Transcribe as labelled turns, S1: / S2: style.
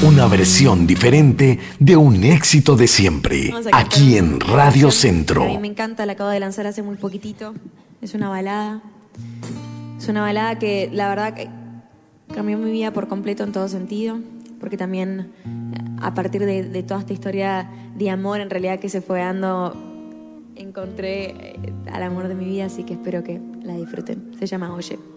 S1: Una versión diferente de un éxito de siempre. Aquí en Radio Centro.
S2: A mí me encanta, la acabo de lanzar hace muy poquitito. Es una balada. Es una balada que la verdad que cambió mi vida por completo en todo sentido. Porque también a partir de toda esta historia de amor en realidad que se fue dando, encontré al amor de mi vida. Así que espero que la disfruten. Se llama Oye.